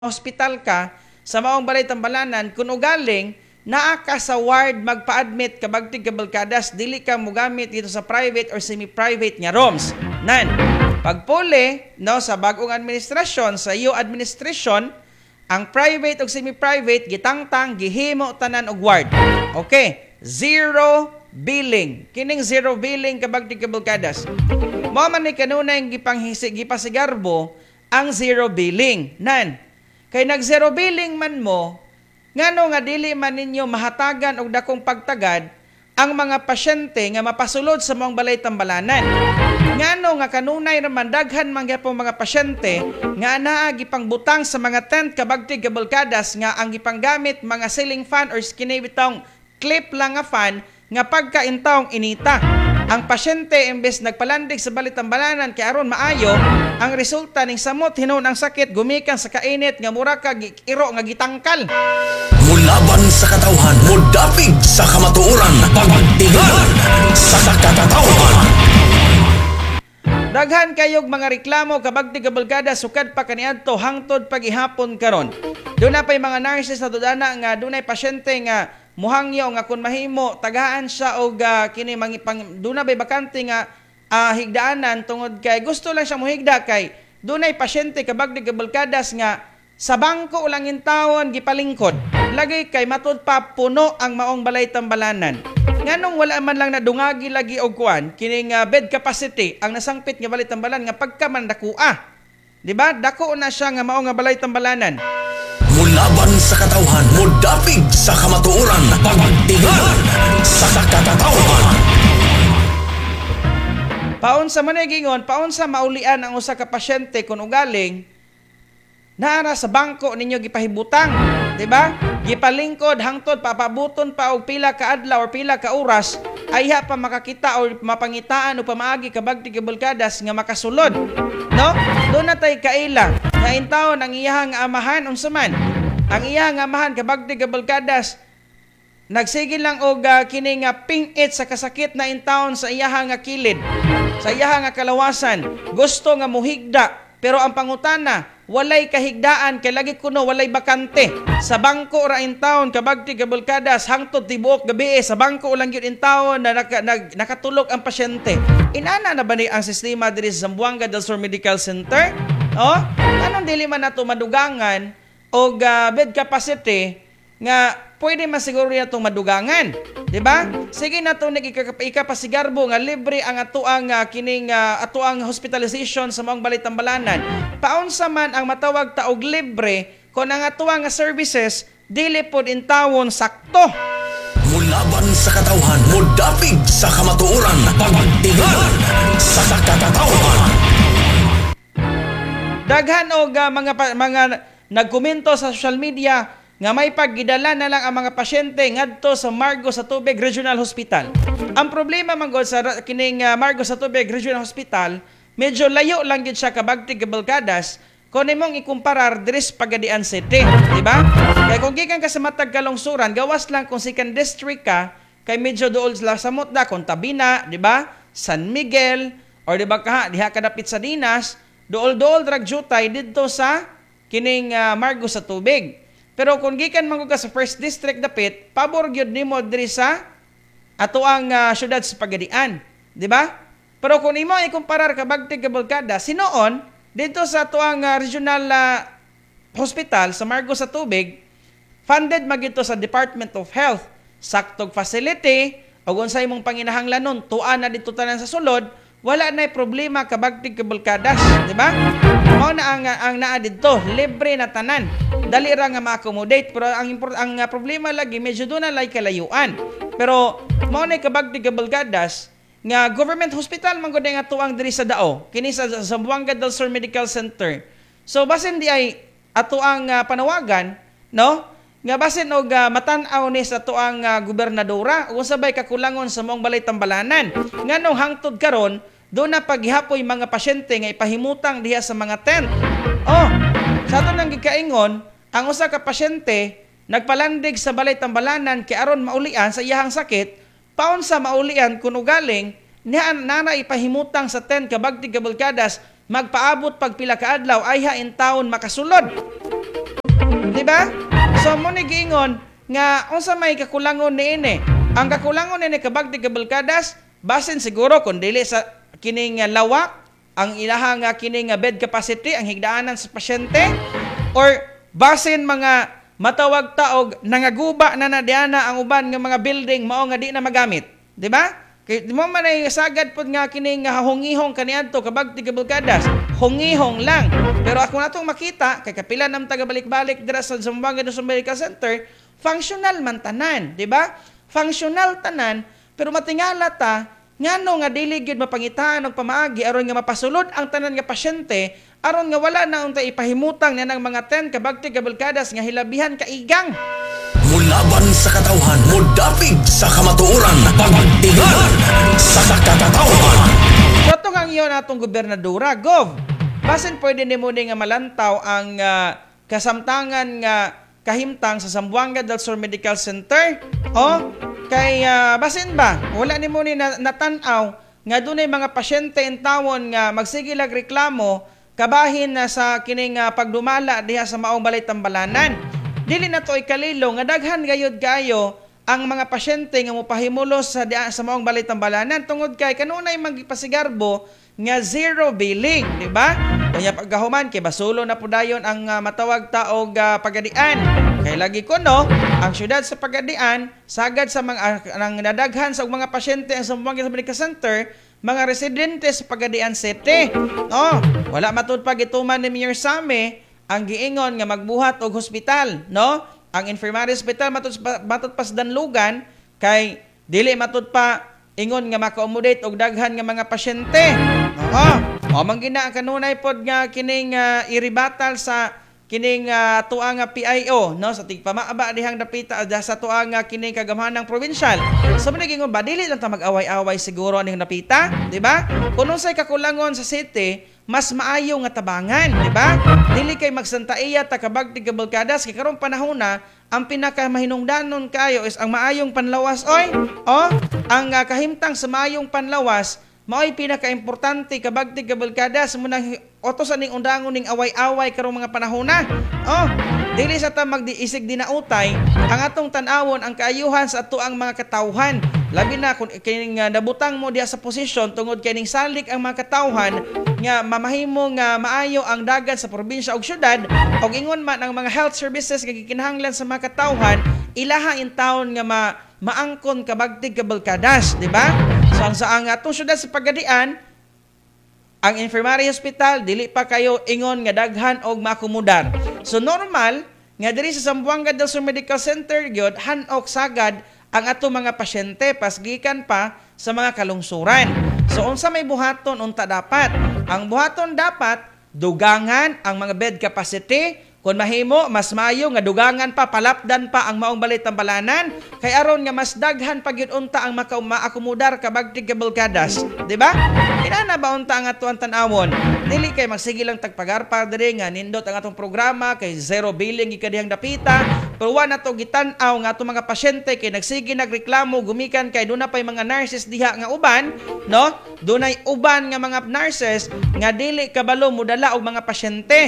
hospital ka sa maong balay tambalanan kun ugaling naa ka sa ward magpa-admit kabagtig kabalkadas dili ka mogamit dito sa private or semi-private nga rooms. Nan pagpuli no sa bagong administrasyon sa iyo administration ang private o semi-private gitangtang gihimo tanan og ward. Okay, zero billing. Kining zero billing kabagtig kabalkadas. Mao man ni kanunay gipasigarbo ang zero billing. Nan kay nag zero billing man mo ngano nga dili man ninyo mahatagan og dakong pagtagad ang mga pasyente nga mapasulod sa mga balay tambalanan. Ngano nga kanunay naman daghan man gyapon mga pasyente nga anaa gipangbutang sa mga tent kabagtig kabalkadas nga ang gipanggamit mga ceiling fan or kinibitong clip lang nga fan nga pagkaintawng inita. Ang pasyente imbes nagpalandig sa balay tambalanan kay aron maayo, ang resulta ning samot hinuon ang sakit gumikan sa kainit nga mura ka iro nga gitangkal. Mulaban sa katawhan, mudapig sa kamatuoran, pagtigan sa katawhan. Daghan kayog mga reklamo kabagtig kabalkada sukad pa kaniadto hangtod pagihapon karon. Doon na pay mga nurses na dudana nga dunay pasyente nga muhangyo nga kun mahimo tagaan siya og kini mangipang duna bay bakante nga higdaanan tungod kay gusto lang siya mohigda kay dunay pasyente kabagdig kabalkadas nga sa bangko lang intawon gipalingkod lagi kay matud pa puno ang maong balay tambalanan nganong wala man lang nadungagi lagi og kuan kining bed capacity ang nasangpit nga balay tambalan nga pagka man dakua di ba dako na siya nga mao nga balay tambalanan. Mulaban sa katawhan, mudapig sa kamatuoran, pagtigan sa katawhan. Paunsa man gingon, paunsa maulian ang usa ka pasyente kun ugaling naara sa bangko ninyo gipahibutang, di ba? Gipalingkod hangtod papabuton pa og pila ka adlaw or pila ka oras ayha pa makakita o mapangitaan o pamaagi kabagtig kabalkadas nga makasulod, no? Doon na tay kaila nga intawon ang iyang amahan unsa man ang iyang amahan kabagtig kabalkadas nagsige lang og kini nga ping-it sa kasakit na intawon sa iyang nga kilid sa iyang nga kalawasan gusto nga muhigda pero ang pangutana walay kahigdaan kay lagi kuno walay bakante sa bangko ra intawon kabagtig kabalkadas hangtod tibuok gabi sa bangko lang gyud intawon na nakatulog ang pasyente inana na ba ni ang sistema diri sa Zamboanga del Sur Medical Center anong dili man nato madugangan og bed capacity nga pwede masiguro nato madugangan di ba sige nato ikapasigarbo nga libre ang atoang kining atoang hospitalization sa mga balay tambalanan paunsa man ang matawag ta og libre kon ang atoang services dili pod intawon sakto. Mulaban sa katawhan, mudapig sa kamatuoran, pagtigan sa katawhan. Daghan og mga nagkomento sa social media nga may paggidala na lang ang mga pasyente ngadto sa Margos sa Tubig Regional Hospital. Ang problema man gud sa kining Margos sa Tubig Regional Hospital, medyo layo lang gid siya kabagtig kabalkadas kung imong ikumparar diri sa Pagadian City, di ba? Kay kung gikan ka sa matag kalungsuran, gawas lang kung second district ka, kay medyo dool sa samot da kung Tabina, di ba? San Miguel or di ba diha kadapit sa Dinas, dool drag jutay didto sa kining Margos sa Tubig. Pero kung gikan man ka sa first district dapit, pabor gyud nimo diri sa atoang syudad sa Pagadian, di ba? Pero kung imo ikumparar kabagtig kabalkada sinoon dito sa atoang regional hospital sa Margos sa Tubig, funded magito sa Department of Health, saktog facility ug unsay imong panginahanglanon tuan na dito tanan sa sulod, wala na problema kabagtig kabalkadas, di ba? Mao na ang naa didto, libre na tanan. Dali ra nga ma-accommodate pero ang problema lagi medyo do na lay kalayuan. Pero mao na kabagtig kabalkadas nga government hospital man gud nga tuang diri sa Dao, kini sa Zamboanga del Sur Medical Center. So basin di ay ato ang panawagan, no? Nga basin og matan-aw ni sa tuang gobernadora ug sabay kakulangon sa mong balay tambalanan. Nganong hangtod karon do na paghihapoy mga pasyente nga ipahimutang diha sa mga tent. Sa ato nang gikaingon, ang usa ka pasyente nagpalandig sa balay tambalanan kay aron maulian sa iyahang sakit, paun sa maulian kun ugaling niya nana ipahimutang sa tent kabagtig kabalkadas magpaabot pag pila ka adlaw ayha in taon makasulod. ba? So mo ni giingon nga unsa may kakulangon niini? Ang kakulangon niini kabagti kabalkadas basin siguro kun dili sa kining lawak ang ilahang kining bed capacity ang higdaanan sa pasyente or basin mga matawag taog nangaguba na diana ang uban nga mga building mao nga di na magamit, di ba? Kay di mo man ay sagad pod nga kining hungihong kaniadto kabagti kabalkadas, hungihong lang. Pero ako natong makita kay kapila nam taga balik-balik dira sa Zamboanga National Medical Center, functional man tanan, di ba? Functional tanan, pero matingala ta ngano nga dili gyud mapangitaan og pamaagi aron nga mapasulod ang tanan nga pasyente aron nga wala na untay ipahimutang na ng mga 10 kabagti kabalkadas nga hilabihan kaigang. Mulaban sa katawhan, mudapig sa kamatuoran, pagtingan sa katawhan. So itong ang iyon atong gobernadora, Gov, basin pwede ni mo nga malantaw ang kasamtangan nga kahimtang sa Zamboanga del Sur Medical Center. Kay basin ba, wala ni mo ni natanaw nga dunay mga pasyente in tawon nga magsigilag reklamo kabahin na sa kining pagdumala diha sa maong balay tambalanan. Dili na to ikalilo nga daghan gayud kayo ang mga pasyente nga mopahimulos sa maong balay tambalanan tungod kay kanunay magpasigarbo nga zero billing, di ba? Kaya paggahuman kay basulo na pudayon ang matawag taog pagadian. Kay lagi ko no, ang syudad sa Pagadian sagad sa mga ang nadaghan sa mga pasyente ang Zamboanga Medical Center, mga residente sa Pagadian City. Wala matud pa gituman ni Mayor Same ang giingon nga magbuhat og hospital, no? Ang infirmary hospital matud pas danlugan kay dili matud pa ingon nga maka-accommodate og daghan nga mga pasyente. Manggina kanunay pod nga kining iribatal sa kining tuang PIO, no, sa tigpamaaba dihang dapita sa tuang kining kagamhanang provincial. So gingon ba dili lang ta mag-away-away siguro aning napita, di ba? Kung unsay kakulangon sa city, mas maayo nga tabangan, di ba? Dili kay magsantaiya ta kabagti kabalkadas kay karong panahon na ang pinakamahinungdanon kayo is ang maayong panlawas oy. Ang kahimtang sa maayong panlawas mao'y pinaka-importante kabagti kabalkadas mo nang otosan ning undangon ning away-away karong mga panahon na. Dili sa ta magdiisig dinautay ang atong tan-awon ang kaayuhan sa ato ang mga katawhan. Labi na kung kining nabutang mo diha sa posisyon tungod kay ning salik ang mga katawhan nga mamahimo nga maayo ang dagat sa probinsya ug syudad ug ingon man ang mga health services nga gikinahanglan sa mga katawhan ilaha in taon nga maangkon kabagti kabalkadas, di ba? So ang atong syudad sa Pagadian, ang infirmary hospital dili pa kayo ingon nga daghan og maakomodar. So normal nga diri sa Zamboanga del Sur Medical Center gyud hanok sagad ang ato mga pasyente pasgikan pa sa mga kalungsuran. So unsa may buhaton unta dapat? Ang buhaton dapat dugangan ang mga bed capacity. Kung mahimo, mas mayo nga dugangan pa, palapdan pa ang maong balay tambalanan, kay aron nga mas daghan pa gyud unta ang maakomodar kabagti kabalkadas, di ba? Inana ba unta ang atuan tan-awon? Dili kay magsige lang tagpagarpa diri nga nindot ang atong programa kay zero billing gikadihang dapita, pero wa na to gitan-aw nga atong mga pasyente kay nagsige nagreklamo gumikan kay duna pay mga nurses diha nga uban, no? Dunay uban nga mga nurses nga dili kabalo modala og mga pasyente.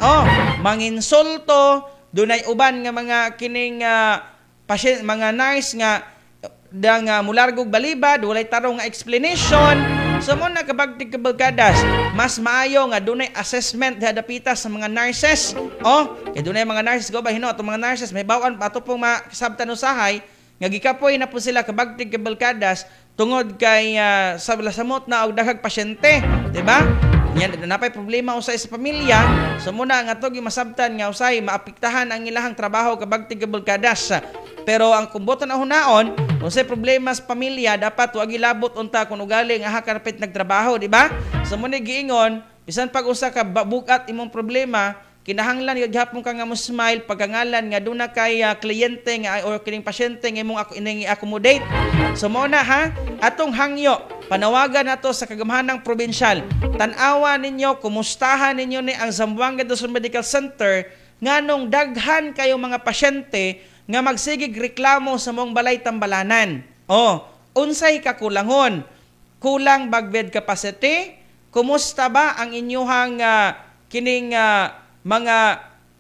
Manginsulto, dunay uban nga mga kining pasyente, mga nurse nga dang mulargog balibad, walay tarong nga explanation. So mo na kabagti kabalkadas, mas maayo nga dunay assessment dapita sa mga nurses. Kay dunay mga nurses go ba hino atong mga nurses may bawaan pa ato pong masabtan usahay nga gikapoy na po sila kabagti kabalkadas tungod kay samot na og daghang pasyente, di ba? Yan napay problema usay sa pamilya, so muna nga to masabtan nga usay maapektahan ang ilahang trabaho kabagti kabalkadas. Pero ang kumboton na hunaon, kung say problema sa pamilya, dapat wag ilabot unta kung ugali nga karapit nagtrabaho, di ba? So muna giingon, bisan pag usa ka bukat imong problema, kinahanglan yun hapon ka nga mo smile pagkangalan nga doon na kay kliyente nga o kining pasyente nga imong i-accommodate. So muna atong hangyo, panawagan nato sa kagamhanang probinsyal. Tan-awa ninyo, kumustahan ninyo ni ang Zamboanga del Sur Medical Center nganong daghan kayo mga pasyente nga magsigig reklamo sa mong balay tambalanan. Unsay kakulangon? Kulang bag bed capacity? Kumusta ba ang inyuhang kining mga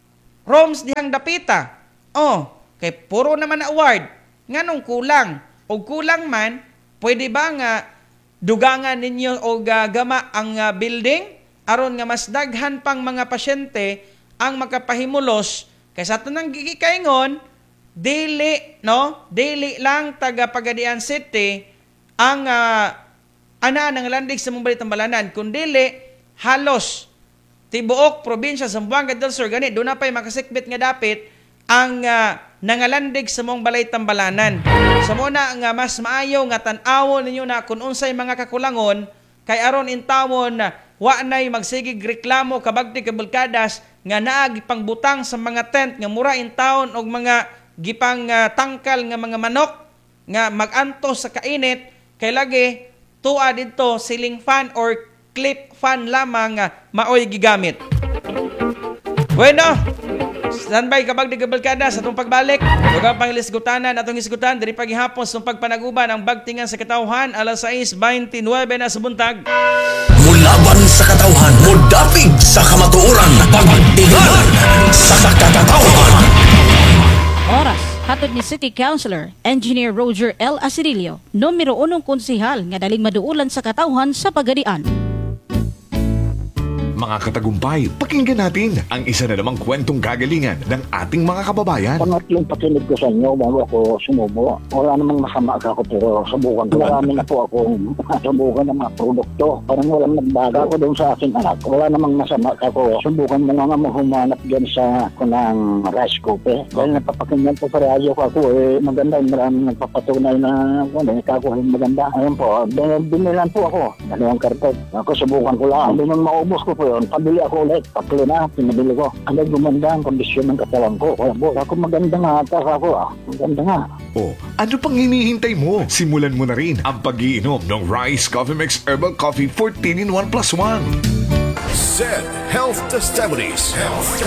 Roms dihang dapita. Kay puro naman na award. Nganong kulang? O kulang man, pwede ba nga dugangan ninyo o gama ang building aron nga mas daghan pang mga pasyente ang makapahimulos kaysa ito nang gigikaingon, dili lang taga Pagadian City ang ana ng landig sa mong Balitambalanan, kundili halos tibuok probinsya sa Zamboanga del Sur gani doon na pa'y makasikbit nga dapit ang nangalandig sa mong Balitambalanan. Sa muna nga mas maayo nga tan-awon ninyo na kung unsay mga kakulangon kay aron intawon wa nay magsigig reklamo kabagti kabulkadas nga naagi pangbutang sa mga tent nga mura intawon og mga gipang tangkal nga mga manok nga magantos sa kainit kay lagi tuwa didto ceiling fan or clip fan lamang maoy gigamit. Bueno, standby kabag di kabalkada sa itong pagbalik. Huwag pang ilisgutanan atong isgutan diri paghihapon sa pagpanaguban ang bagtingan sa katawhan alas 6:29 na sa buntag. Mulaban sa katawhan, mudapig sa kamatuoran, pagtigalan sa katawhan. Oras, hatod ni City Councilor, Engineer Roger L. Asirilio, numero 1 konsehal nga daling maduulan sa katawhan sa Pagadian. Mga katagumpay, pakinggan natin ang isa na namang kwentong kagalingan ng ating mga kababayan. Pangatlong pakinig ko sa inyo bago ako sumubo. Wala namang masama ako pero subukan ko. Marami na po akong subukan ng mga produkto. Parang walang nagbaga ko doon sa aking anak. Wala namang masama ako. Subukan mo nga humanap dyan sa kunang rice cooker. Dahil napapakinggan po sa radyo ko ako maganda. Maraming nagpapatunay na kakuha maganda. Ayun po, binilan po ako. 2 karton. Ako subukan ko lang. Hindi man maubos ko po yun. Pabili ako ulit. Tatlo na, pinabili ko. Ang gumanda ang kondisyon ng katawan ko. Kaya po, ako maganda nga ata ako. Maganda nga. Ano pang hinihintay mo? Simulan mo na rin ang pag-iinom ng Rice Coffee Mix Herbal Coffee 14 in 1 plus 1. SED Health Testimonies.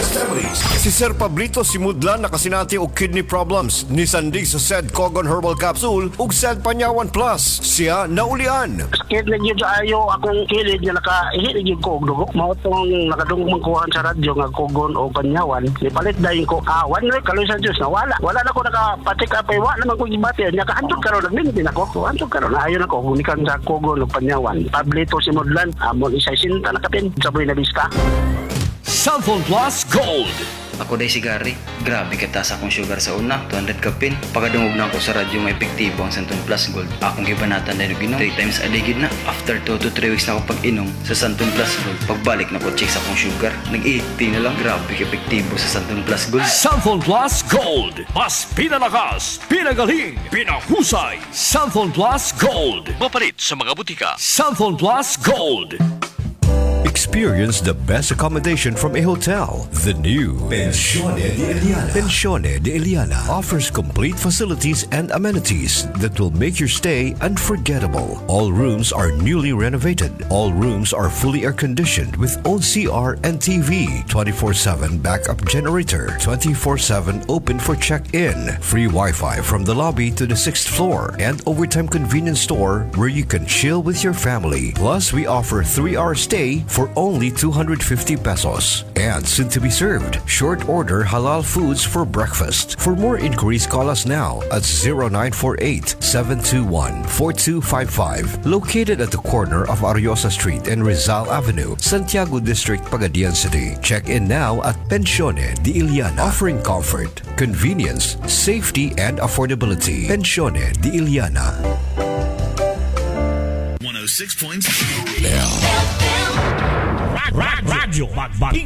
Si Sir Pablito Simudlan nakasinati og kidney problems. Nisandig sa SED Cogon Herbal Capsule ug SED Panyawan Plus. Siya naulian. Sakit na yun sa ayo akong kilid nga nakahilig yung ko og dugo. Mao tong nakadungog mangkuhan sa radyo nga Cogon o Panyawan. Ipalit dayon ko awan na kaloy sa Dios na wala. Wala na ko nakapatik apay wa naman ko gibati. Nya kahandog karon nagminti nako. Handog karon ayo na ko unikan sa Cogon o Panyawan. Pablito Simudlan amon isa sinta nakapin sa buhay na bista. Cellphone Plus Gold. Ako day si Gary. Grabe kataas akong sugar sa una, 200 kapin. Pagkadungog na ako sa radyo may epektibo ang Santon Plus Gold. Akong gibanatan dahil ginom 3 times a day gid na. After 2 to 3 weeks na ako pag-inom sa Santon Plus Gold. Pagbalik na ko check sa akong sugar. Nag-80 na lang. Grabe epektibo sa Santon Plus Gold. Cellphone Plus Gold. Mas pinalakas, pinagaling, pinahusay. Cellphone Plus Gold. Mapalit sa mga butika. Cellphone Plus Gold. Experience the best accommodation from a hotel. The new Pensione de Eliana. Pensione de Eliana offers complete facilities and amenities that will make your stay unforgettable. All rooms are newly renovated. All rooms are fully air-conditioned with own CR and TV, 24/7 backup generator, 24/7 open for check-in, free Wi-Fi from the lobby to the 6th floor, and overtime convenience store where you can chill with your family. Plus, we offer 3-hour stay for only 250 pesos. And soon to be served, short order halal foods for breakfast. For more inquiries, call us now at 0948-721-4255. Located at the corner of Ariosa Street and Rizal Avenue, Santiago District, Pagadian City. Check in now at Pensione de Eliana, offering comfort, convenience, safety, and affordability. Pensione de Eliana. 106.7. Radyo Magbating